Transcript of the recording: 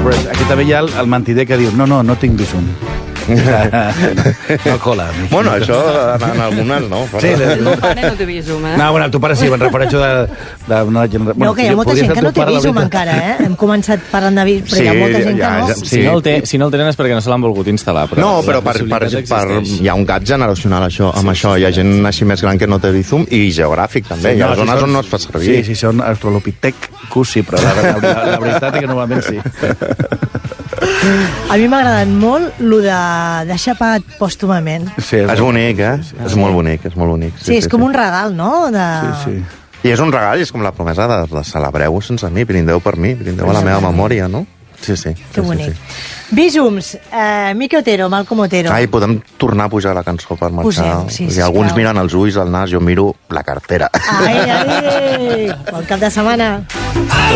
Però aquí també hi ha el mentider que diu no tinc Bizum. No cola. Bueno, això en algunes no. Sí, El meu pare no té Bizum, No, bueno, el teu pare sí, me'n refereixo d'una generació... No, que hi ha molta gent que no té Bizum encara, eh? Hem començat parlant de Bizum, però hi ha molta gent que no. Si no el tenen és perquè no se l'han volgut instal·lar. No, però hi ha un gap generacional amb això. Hi ha gent així més gran que no té Bizum i geogràfic també. Hi ha zones on no es fa servir. Sí, són australopitecus, sí, però la veritat és que normalment sí. A mi m'ha agradat molt el de deixar pagat pòstumament. Sí, és bonic, eh? És molt bonic, és molt bonic. Sí, és com un regal, no? Sí. I és un regal, i és com la promesa de celebreu sense mi, brindeu per mi, brindeu a la meva memòria, no? Sí. Que bonic. Bizums, Miqui Otero, Malcom Otero. Ai, podem tornar a pujar la cançó per marxar. Posem, sí, I alguns miren els ulls, el nas, jo miro la cartera. Ai, bon cap de setmana.